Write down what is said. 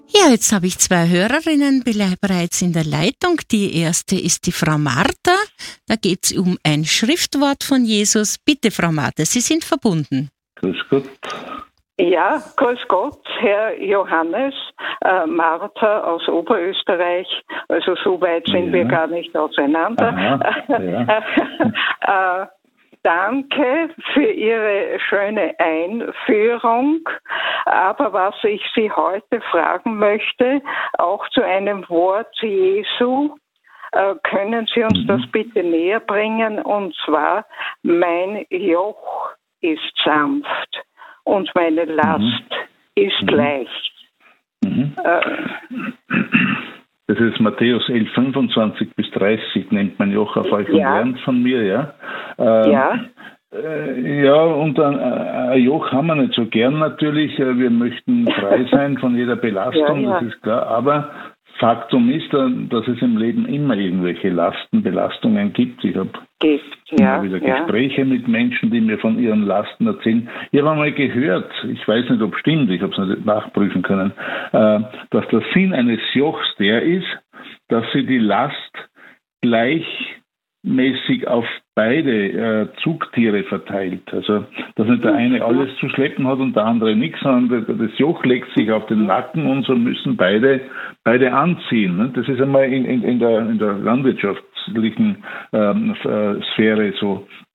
Ja, jetzt habe ich zwei Hörerinnen bereits in der Leitung. Die erste ist die Frau Martha. Da geht es um ein Schriftwort von Jesus. Bitte, Frau Martha, Sie sind verbunden. Grüß Gott. Ja, grüß Gott, Herr Johannes, Martha aus Oberösterreich. Also so weit sind wir gar nicht auseinander. Aha, Danke für Ihre schöne Einführung. Aber was ich Sie heute fragen möchte, auch zu einem Wort Jesu, können Sie uns das bitte näher bringen? Und zwar, mein Joch ist sanft und meine Last ist leicht. Das ist Matthäus 11, 25 bis 30, nennt man Joch auf euch und lernt von mir, ja? Ja, und ein Joch haben wir nicht so gern natürlich. Wir möchten frei sein von jeder Belastung, das ist klar. Aber Faktum ist, dass es im Leben immer irgendwelche Belastungen gibt. Ich habe immer wieder Gespräche mit Menschen, die mir von ihren Lasten erzählen. Ich habe einmal gehört, ich weiß nicht, ob es stimmt, ich habe es nicht nachprüfen können, dass der Sinn eines Jochs der ist, dass sie die Last gleichmäßig auf beide Zugtiere verteilt. Also, dass nicht der eine alles zu schleppen hat und der andere nichts, sondern das Joch legt sich auf den Nacken und so müssen beide anziehen. Ne? Das ist einmal in der landwirtschaftlichen Sphäre so